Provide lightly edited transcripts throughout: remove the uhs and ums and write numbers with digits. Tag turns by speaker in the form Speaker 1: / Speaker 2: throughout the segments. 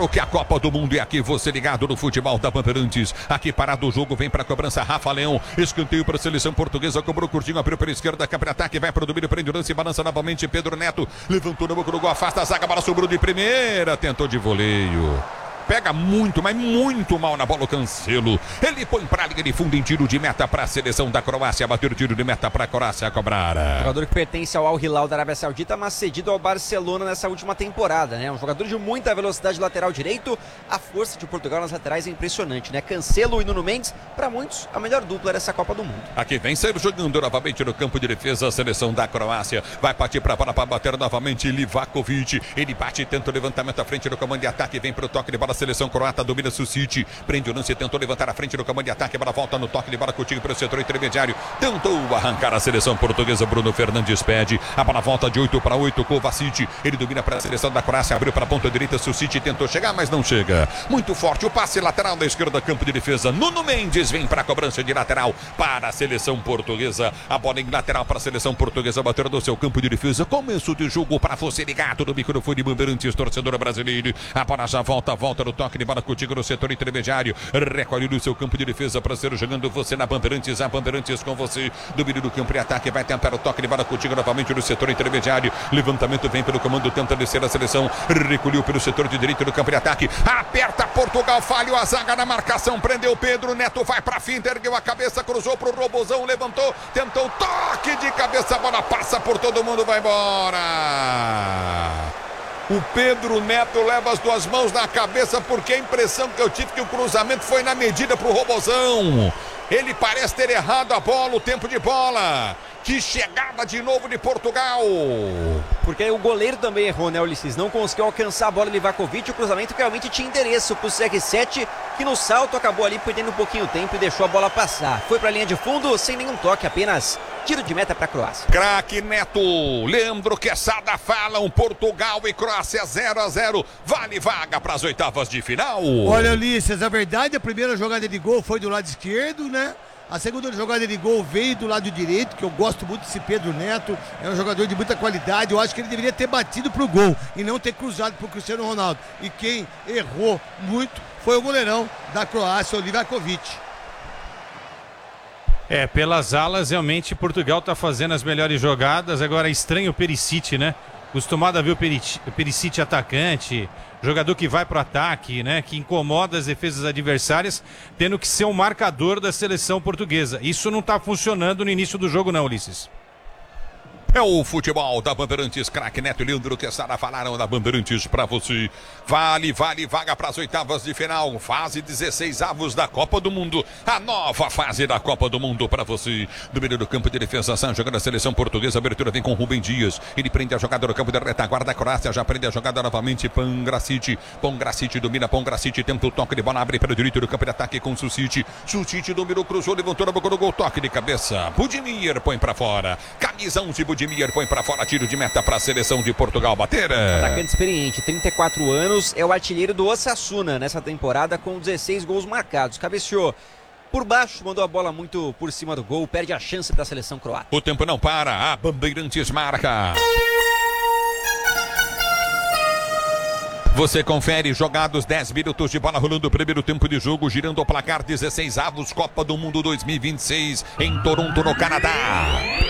Speaker 1: Claro que a Copa do Mundo é aqui, você ligado no futebol da Bandeirantes. Aqui parado o jogo, vem para a cobrança Rafa Leão. Escanteio para a seleção portuguesa, cobrou curtinho, abriu pela esquerda, câmera ataque, vai para o domínio, prende o lance, balança novamente Pedro Neto. Levantou no boca do gol, afasta a zaga, bola sobrou de primeira, tentou de voleio. Pega muito, mas muito mal na bola o Cancelo. Ele põe pra linha de fundo em tiro de meta para a seleção da Croácia. Bater o tiro de meta para a Croácia cobrar.
Speaker 2: Jogador que pertence ao Al Hilal da Arábia Saudita, mas cedido ao Barcelona nessa última temporada, né? Um jogador de muita velocidade lateral direito. A força de Portugal nas laterais é impressionante, né? Cancelo e Nuno Mendes, para muitos, a melhor dupla dessa Copa do Mundo.
Speaker 1: Aqui vem Sérgio jogando novamente no campo de defesa a seleção da Croácia. Vai partir para a bola para bater novamente Livakovic. Ele bate e tenta o levantamento à frente do comando de ataque. Vem para o toque de bola. Seleção croata domina Susic, prende o lance, tentou levantar a frente no comando de ataque, bola volta no toque de bola contigo pelo setor intermediário, tentou arrancar a seleção portuguesa, Bruno Fernandes pede, a bola volta de 8 para 8, Kovacic, ele domina para a seleção da Croácia, abriu para a ponta direita, Susic tentou chegar, mas não chega, muito forte o passe lateral da esquerda, campo de defesa, Nuno Mendes vem para a cobrança de lateral para a seleção portuguesa, a bola em lateral para a seleção portuguesa, batendo no seu campo de defesa, começo de jogo para você ligado no microfone Bandeirantes, torcedor brasileiro, a bola já volta no toque de bola contigo no setor intermediário, recolhe no seu campo de defesa para ser jogando você na Bandeirantes, a Bandeirantes com você, domínio do campo de ataque, vai tentar o toque de bola contigo novamente no setor intermediário, levantamento vem pelo comando, tenta descer a seleção, recolheu pelo setor de direito do campo de ataque, aperta Portugal, falhou a zaga na marcação, prendeu Pedro Neto, vai pra finta, ergueu a cabeça, cruzou pro Robozão, levantou, tentou toque de cabeça, a bola passa por todo mundo, vai embora. O Pedro Neto leva as duas mãos na cabeça, porque a impressão que eu tive que o cruzamento foi na medida pro Robozão. Ele parece ter errado a bola, o tempo de bola. Que chegada de novo de Portugal.
Speaker 2: Porque o goleiro também errou, né, Ulisses? Não conseguiu alcançar a bola de Livakovic. O cruzamento que realmente tinha endereço pro CR7, que no salto acabou ali perdendo um pouquinho de tempo e deixou a bola passar. Foi pra linha de fundo sem nenhum toque, apenas tiro de meta pra Croácia.
Speaker 1: Craque Neto, Leandro Quesada falam Portugal e Croácia 0-0. Vale vaga para as oitavas de final.
Speaker 3: Olha, Ulisses, a verdade, a primeira jogada de gol foi do lado esquerdo, né? A segunda jogada de gol veio do lado direito, que eu gosto muito desse Pedro Neto. É um jogador de muita qualidade. Eu acho que ele deveria ter batido pro gol e não ter cruzado pro Cristiano Ronaldo. E quem errou muito foi o goleirão da Croácia, o Livakovic.
Speaker 4: Pelas alas, realmente, Portugal tá fazendo as melhores jogadas. Agora, estranho o Perisic, né? Acostumado a ver o Perisic atacante, jogador que vai pro ataque, né? Que incomoda as defesas adversárias, tendo que ser um marcador da seleção portuguesa. Isso não tá funcionando no início do jogo, não, Ulisses.
Speaker 1: É o futebol da Bandeirantes, craque Neto e Leandro Quesada falaram da Bandeirantes pra você. Vale vaga para as oitavas de final, fase 16avos da Copa do Mundo. A nova fase da Copa do Mundo pra você. Do meio do campo de defesa, jogando a seleção portuguesa, abertura vem com Rubem Dias. Ele prende a jogada no campo da retaguarda, a Croácia já prende a jogada novamente, Pongracic domina, Pongracic tenta o toque de bola, abre para o direito do campo de ataque com Susic. Susic dominou, cruzou, levantou na boca do gol, toque de cabeça. Budimir põe pra fora. Camisa 11, Budimir põe pra fora, tiro de meta pra seleção de Portugal bater.
Speaker 2: Atacante experiente, 34 anos, é o artilheiro do Osasuna nessa temporada com 16 gols marcados. Cabeceou por baixo, mandou a bola muito por cima do gol, perde a chance da seleção croata.
Speaker 1: O tempo não para, a Bandeirantes marca. Você confere jogados 10 minutos de bola rolando o primeiro tempo de jogo, girando o placar 16avos Copa do Mundo 2026 em Toronto, no Canadá.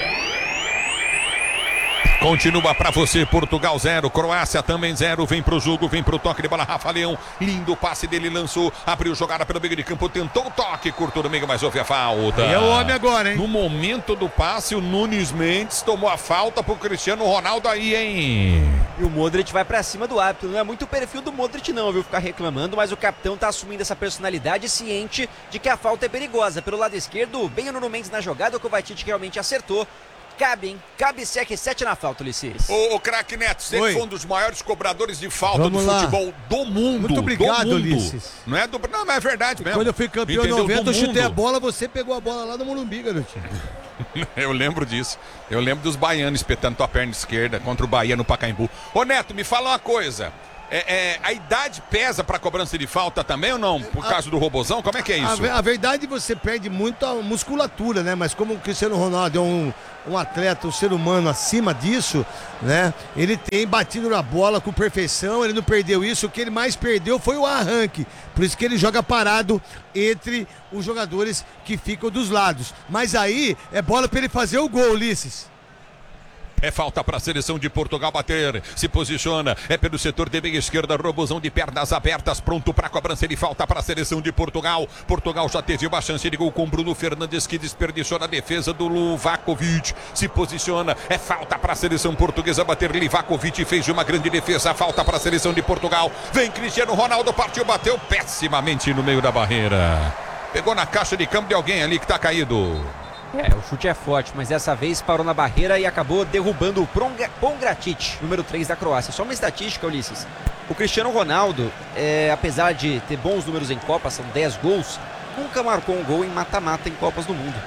Speaker 1: Continua pra você, Portugal 0, Croácia também 0, vem pro jogo, vem pro toque de bola, Rafa Leão, lindo passe dele, lançou, abriu jogada pelo meio de campo, tentou o toque, curtou no meio, mas houve a falta.
Speaker 3: É o homem agora, hein?
Speaker 1: No momento do passe, o Nunes Mendes tomou a falta pro Cristiano Ronaldo aí, hein?
Speaker 2: E o Modric vai pra cima do árbitro, não é muito o perfil do Modric não, viu, ficar reclamando, mas o capitão tá assumindo essa personalidade, ciente de que a falta é perigosa. Pelo lado esquerdo, bem o Nuno Mendes na jogada, o Kovacic realmente acertou. Cabe, hein? Cabe CR7 na falta, Ulisses.
Speaker 1: O craque Neto, sempre foi um dos maiores cobradores de falta
Speaker 3: Vamos
Speaker 1: do
Speaker 3: lá.
Speaker 1: futebol do mundo.
Speaker 3: Muito obrigado,
Speaker 1: do mundo.
Speaker 3: Ulisses.
Speaker 1: Não, mas é verdade mesmo.
Speaker 3: Quando eu fui campeão em
Speaker 1: Entendeu?
Speaker 3: 90, eu
Speaker 1: Do
Speaker 3: chutei
Speaker 1: mundo.
Speaker 3: a bola, você pegou a bola lá no Morumbi, garotinho.
Speaker 1: Eu lembro disso. Eu lembro dos baianos espetando tua perna esquerda contra o Bahia no Pacaembu. Ô Neto, me fala uma coisa. A idade pesa pra cobrança de falta também ou não? Por causa do robozão? Como é que é isso?
Speaker 3: A verdade, você perde muito a musculatura, né? Mas como o Cristiano Ronaldo é um atleta, um ser humano acima disso, né? Ele tem batido na bola com perfeição, ele não perdeu isso. O que ele mais perdeu foi o arranque. Por isso que ele joga parado entre os jogadores que ficam dos lados. Mas aí é bola para ele fazer o gol, Ulisses.
Speaker 1: É falta para a seleção de Portugal bater. Se posiciona. É pelo setor de meia esquerda. Robozão de pernas abertas. Pronto para a cobrança de falta para a seleção de Portugal. Portugal já teve uma chance de gol com Bruno Fernandes, que desperdiçou na defesa do Livakovic. Se posiciona. É falta para a seleção portuguesa bater. Livakovic fez uma grande defesa. Falta para a seleção de Portugal. Vem Cristiano Ronaldo. Partiu, bateu pessimamente no meio da barreira. Pegou na caixa de campo de alguém ali que está caído.
Speaker 2: O chute é forte, mas dessa vez parou na barreira e acabou derrubando o Pongracic, número 3 da Croácia. Só uma estatística, Ulisses. O Cristiano Ronaldo, apesar de ter bons números em Copa, são 10 gols, nunca marcou um gol em mata-mata em Copas do Mundo.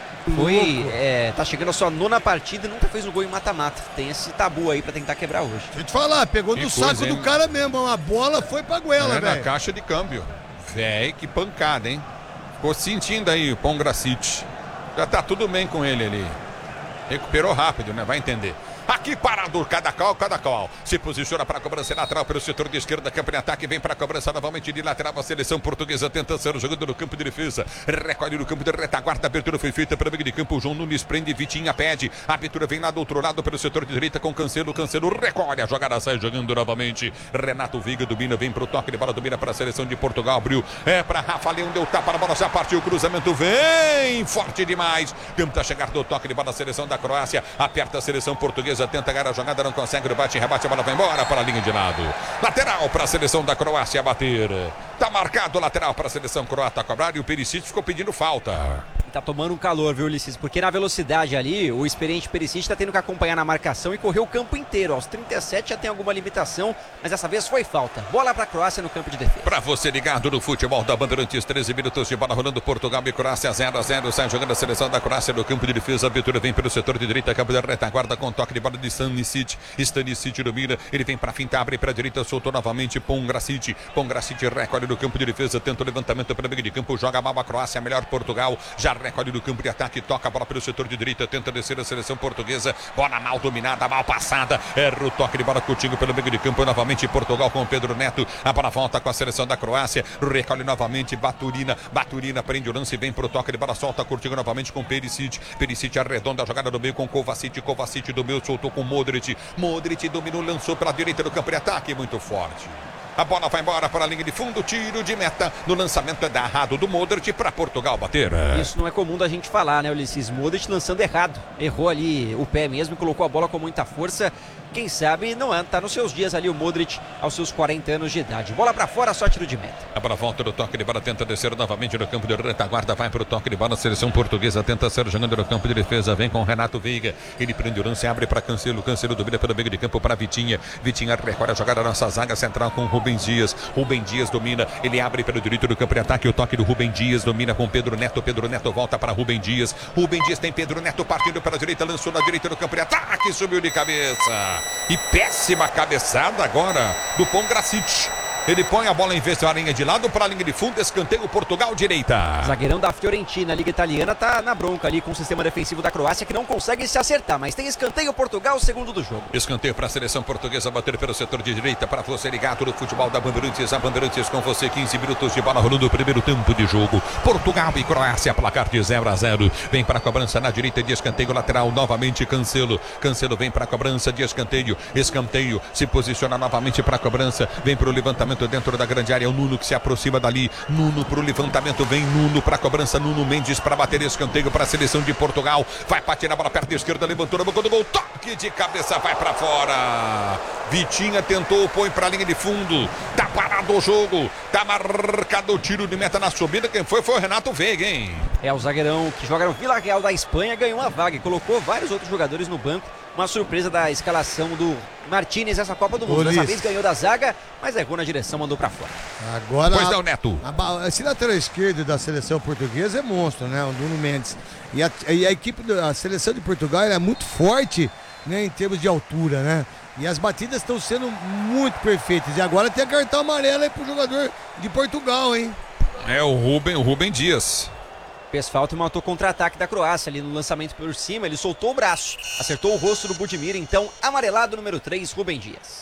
Speaker 2: Tá chegando a sua 9ª partida e nunca fez um gol em mata-mata. Tem esse tabu aí pra tentar quebrar hoje.
Speaker 3: Deixa eu te falar, pegou no saco do cara mesmo. A bola foi pra goela, velho.
Speaker 1: Na caixa de câmbio. Véi, que pancada, hein? Ficou sentindo aí o Pongracic. Já tá tudo bem com ele ali. Recuperou rápido, né? Vai entender. Aqui parado, cada qual. Se posiciona para a cobrança lateral pelo setor de esquerda. Campo de ataque, vem para a cobrança novamente de lateral. A seleção portuguesa tenta ser jogando no campo de defesa. Recolhe no campo de retaguarda. A abertura foi feita pelo meio de campo. O João Nunes prende, Vitinha pede. A abertura vem lá do outro lado pelo setor de direita com Cancelo. Cancelo recolhe. A jogada sai jogando novamente. Renato Viga domina, vem para o toque de bola. Domina para a seleção de Portugal. Abriu. Para Rafa Leão. Deu tapa na bola. Já partiu o cruzamento. Vem forte demais. Tenta chegar do toque de bola. A seleção da Croácia. Aperta a seleção portuguesa. Tenta ganhar a jogada, não consegue, bate, rebate, a bola vai embora para a linha de lado. Lateral para a seleção da Croácia bater. Tá marcado lateral para a seleção croata cobrar e o Perisic ficou pedindo falta.
Speaker 2: Tá tomando um calor, viu, Ulisses? Porque na velocidade ali, o experiente Perisic tá tendo que acompanhar na marcação e correr o campo inteiro. Aos 37 já tem alguma limitação, mas dessa vez foi falta. Bola pra Croácia no campo de defesa.
Speaker 1: Para você ligado no futebol da Bandeirantes, 13 minutos de bola rolando, Portugal e Croácia 0-0. Sai jogando a seleção da Croácia no campo de defesa. A abertura vem pelo setor de direita, campo de retaguarda com toque de bola de Stanisic. Stanisic domina, ele vem para fintar, abre para a direita, soltou novamente Pongracic. Pongracic recolhe no campo de defesa, tenta o levantamento para o meio de campo, joga mal a Croácia, melhor Portugal. Já recolhe no campo de ataque, toca a bola pelo setor de direita, tenta descer a seleção portuguesa. Bola mal dominada, mal passada. Erra o toque de bola Coutinho pelo meio de campo. Novamente Portugal com Pedro Neto. A bola volta com a seleção da Croácia. Recolhe novamente Baturina. Baturina prende o lance, vem pro toque de bola, solta Coutinho novamente com Perisic. Perisic arredonda a jogada do meio com Kovacic. Kovacic do meio, soltou com Modric. Modric dominou, lançou pela direita do campo de ataque, muito forte. A bola vai embora para a linha de fundo, tiro de meta. No lançamento é errado do Modric para Portugal bater.
Speaker 2: Isso não é comum da gente falar, né, Ulisses? Modric lançando errado. Errou ali o pé mesmo, colocou a bola com muita força. Quem sabe não tá nos seus dias ali o Modric aos seus 40 anos de idade. Bola pra fora, só tiro de meta.
Speaker 1: A bola volta do toque de bola, tenta descer novamente no campo de retaguarda, vai para o toque de bola, a seleção portuguesa tenta ser jogando no campo de defesa, vem com Renato Veiga, ele prende o lance, abre para Cancelo, Cancelo domina pelo meio de campo para Vitinha, Vitinha recolhe a jogada da nossa zaga central com Rubem Dias, Rubem Dias domina, ele abre pelo direito do campo de ataque, o toque do Rubem Dias domina com Pedro Neto volta para Rubem Dias tem Pedro Neto partindo para a direita, lançou na direita do campo de ataque, subiu de cabeça, e péssima cabeçada agora do Pongracic. Ele põe a bola em vez da linha de lado para a linha de fundo, escanteio Portugal direita.
Speaker 2: Zagueirão da Fiorentina, a Liga Italiana, tá na bronca ali com o sistema defensivo da Croácia que não consegue se acertar, mas tem escanteio Portugal, segundo do jogo.
Speaker 1: Escanteio para a seleção portuguesa bater pelo setor de direita para você ligado no futebol da Bandeirantes. A Bandeirantes com você, 15 minutos de bola rolando o primeiro tempo de jogo. Portugal e Croácia, placar de 0-0. Vem para a cobrança na direita de escanteio lateral, novamente Cancelo. Cancelo vem para a cobrança de escanteio. Escanteio, se posiciona novamente para a cobrança, vem para o levantamento dentro da grande área, o Nuno que se aproxima dali, Nuno para o levantamento, vem Nuno para a cobrança, Nuno Mendes para bater escanteio para a seleção de Portugal, vai partir na bola perto da esquerda, levantou na boca do gol, toque de cabeça, vai para fora, Vitinha tentou, põe para a linha de fundo, tá parado o jogo, tá marcado o tiro de meta na subida, quem foi o Renato Veiga, hein?
Speaker 2: É o zagueirão que joga no Villarreal da Espanha, ganhou uma vaga e colocou vários outros jogadores no banco. Uma surpresa da escalação do Martínez nessa Copa do Mundo. Dessa vez ganhou da zaga, mas errou na direção, mandou pra fora.
Speaker 3: Agora,
Speaker 1: pois não, Neto.
Speaker 3: Esse lateral esquerdo da seleção portuguesa é monstro, né? O Nuno Mendes. E a equipe da seleção de Portugal é muito forte, né? Em termos de altura, né? E as batidas estão sendo muito perfeitas. E agora tem a cartão amarelo aí pro jogador de Portugal, hein?
Speaker 1: É o Rubem Dias.
Speaker 2: Fez falta e matou contra-ataque da Croácia ali no lançamento por cima. Ele soltou o braço, acertou o rosto do Budimir. Então, amarelado número 3, Rubem Dias.